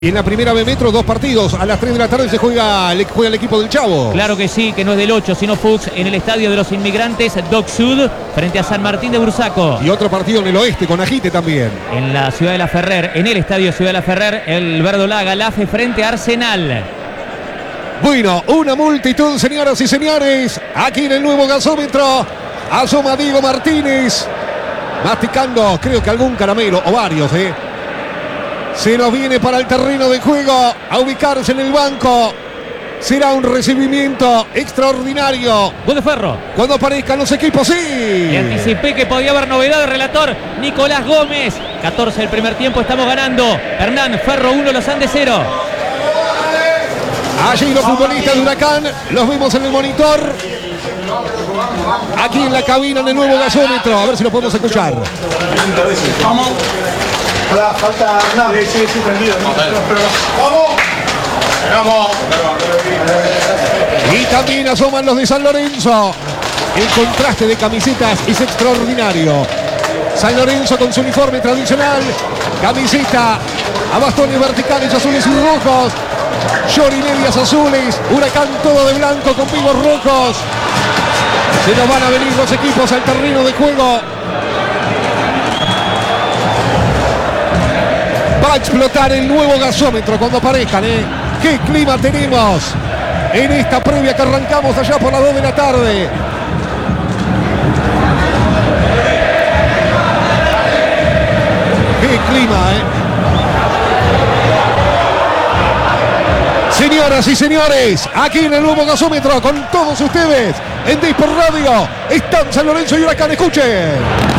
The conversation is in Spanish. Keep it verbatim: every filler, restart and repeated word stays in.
Y en la primera B Metro, dos partidos. A las tres de la tarde se juega, juega el equipo del Chavo. Claro que sí, que no es del ocho, sino Fuchs en el Estadio de los Inmigrantes, Doc Sud, frente a San Martín de Bursaco. Y otro partido en el oeste, con Agite también. En la Ciudad de la Ferrer, en el Estadio Ciudad de la Ferrer, el Verdolaga Lafe frente a Arsenal. Bueno, una multitud, señoras y señores. Aquí en el nuevo gasómetro. Asoma Diego Martínez. Masticando, creo que algún caramelo o varios, ¿eh? Se nos viene para el terreno de juego a ubicarse en el banco. Será un recibimiento extraordinario. Gol de Ferro. Cuando aparezcan los equipos, sí. Le anticipé que podía haber novedad, relator Nicolás Gómez. catorce el primer tiempo, estamos ganando. Hernán, Ferro uno, Los Andes cero. Allí los futbolistas de Huracán, los vemos en el monitor. Aquí en la cabina en el nuevo gasómetro. A ver si lo podemos escuchar. Vamos. Falta nada. Sí, sí, sí, prendido. Vamos. Vamos. Y también asoman los de San Lorenzo. El contraste de camisetas es extraordinario. San Lorenzo con su uniforme tradicional. Camiseta a bastones verticales azules y rojos. Short y medias azules. Huracán todo de blanco con pibos rojos. Se nos van a venir los equipos al terreno de juego. Va a explotar el nuevo gasómetro cuando aparezcan, ¿eh? ¡Qué clima tenemos en esta previa que arrancamos allá por las dos de la tarde! ¡Qué clima, eh! Señoras y señores, aquí en el nuevo gasómetro con todos ustedes en Dispor Radio, están San Lorenzo y Huracán, escuchen.